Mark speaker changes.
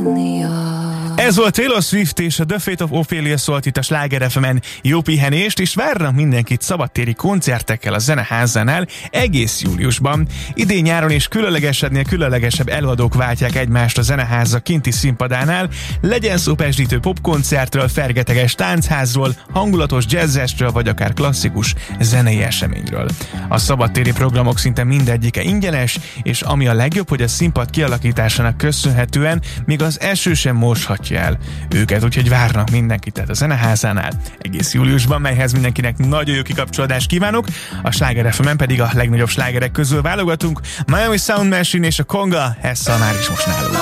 Speaker 1: Ez volt Taylor Swift és a The Fate of Ophelia szólt itt a Sláger FM-en. Jó pihenést, és várnak mindenkit szabadtéri koncertekkel a Zeneházánál egész júliusban. Idén nyáron és különlegesebbnél különlegesebb előadók váltják egymást a Zeneháza kinti színpadánál. Legyen szó pesdítő popkoncertről, fergeteges táncházról, hangulatos jazzesről, vagy akár klasszikus zenei eseményről. A szabadtéri programok szinte mindegyike ingyenes, és ami a legjobb, hogy a színpad kialakításának köszönhetően még az eső sem moshatja el őket, úgyhogy várnak mindenkit tehát a Zeneházánál egész júliusban, melyhez mindenkinek nagyon jó kikapcsolódást kívánok. A Sláger FM-en pedig a legnagyobb slágerek közül válogatunk. Miami Sound Machine és a Conga, ez már is most nálunk.